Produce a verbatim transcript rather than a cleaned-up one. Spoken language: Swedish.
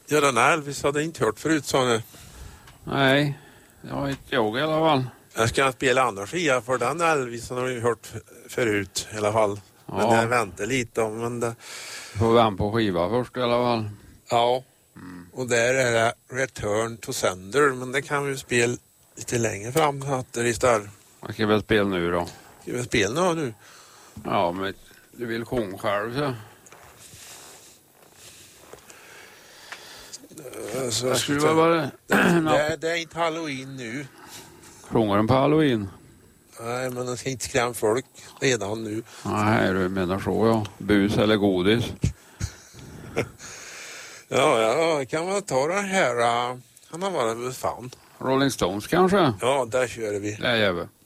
Ja, den här Elvis hade inte hört förut, sa ni. Nej, det var inte jag i alla fall. Jag ska spela andra skia för den Elvis har vi hört förut i alla fall. Ja. Men jag väntar lite om. Men det... Får vänta på skiva först i alla fall. Ja, mm. Och där är det Return to Sender. Men det kan vi spela lite längre fram. Att det istället. Jag ska väl spela nu då. Ska vi spela nu? Ja, men du vill sjunga själv så. Så jag skulle vara bara... det, det, det är inte Halloween nu. Sjunger den på Halloween? Nej, men den ska inte skrämma folk redan nu. Nej, du menar så, ja. Bus eller godis. ja, ja, kan man ta den här... Uh, han har varit fan. Rolling Stones kanske? Ja, där kör vi. Det gör vi.